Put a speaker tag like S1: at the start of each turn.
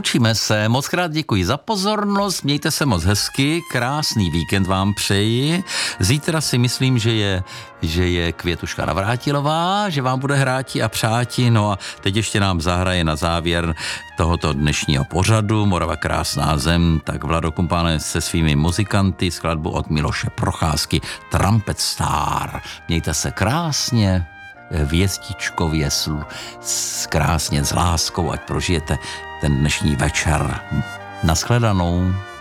S1: Loučíme se, moc krát děkuji za pozornost, mějte se moc hezky, krásný víkend vám přeji. Zítra si myslím, že je Květuška Navrátilová, že vám bude hráti a přáti, no a teď ještě nám zahraje na závěr tohoto dnešního pořadu Morava krásná zem, tak Vlado Kumpáne se svými muzikanty, skladbu od Miloše Procházky Trumpet Star. Mějte se krásně, v jezdičkově krásně s láskou, ať prožijete ten dnešní večer. Nashledanou.